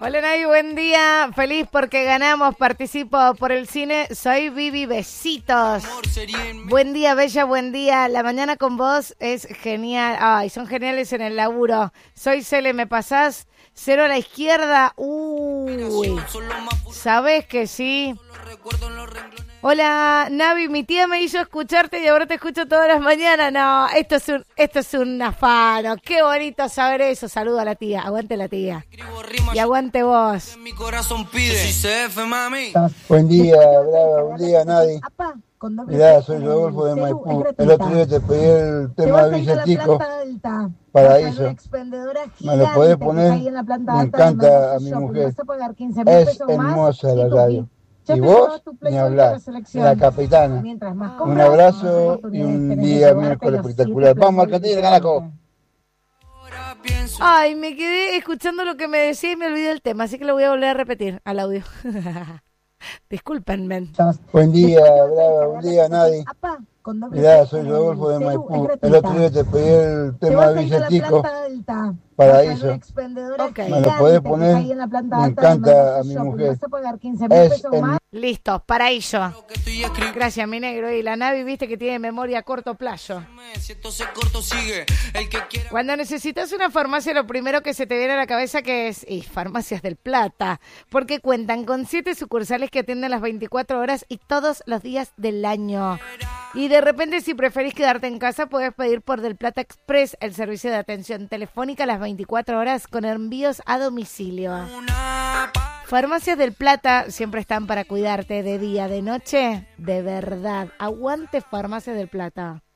Hola Nay, buen día. Feliz porque ganamos. Participo por el cine. Soy Vivi. Besitos. Buen día, Bella. Buen día. La mañana con vos es genial. Ay, son geniales en el laburo. Soy Cele. ¿Me pasás? 0 a la izquierda. Uy. ¿Sabés que sí? Hola, Navi, mi tía me hizo escucharte y ahora te escucho todas las mañanas. No, esto es un afano. Qué bonito saber eso. Saludo a la tía. Aguante la tía. Y aguante vos. Buen día, Brava, buen día, Nadie. Mirá, soy Rodolfo de Maipú. El otro día te pedí el tema de Vicentico, Paraíso. ¿Me lo podés poner? Me encanta a mi mujer. Es hermosa la radio. Y vos, ni hablar, la capitana. Un abrazo y un día miércoles espectacular. Vamos, Argentina, carajo. Ay, me quedé escuchando lo que me decía y me olvidé del tema, así que lo voy a volver a repetir al audio. Discúlpenme. Buen día, Brava, buen día, Nadie. Mirá, soy Rodolfo de Maipú. El otro día te pedí el tema de Vicentico, Paraíso. ¿Me lo podés poner? Me encanta a mi mujer. Es Listo, Paraíso. Gracias, mi negro. Y la Navi, viste que tiene memoria a corto plazo. Cuando necesitas una farmacia, lo primero que se te viene a la cabeza que es Farmacias del Plata, porque cuentan con 7 sucursales que atienden las 24 horas y todos los días del año. Y de repente, si preferís quedarte en casa, puedes pedir por Del Plata Express, el servicio de atención telefónica a las 24 horas con envíos a domicilio. Farmacias del Plata siempre están para cuidarte de día, de noche, de verdad. Aguante Farmacias del Plata.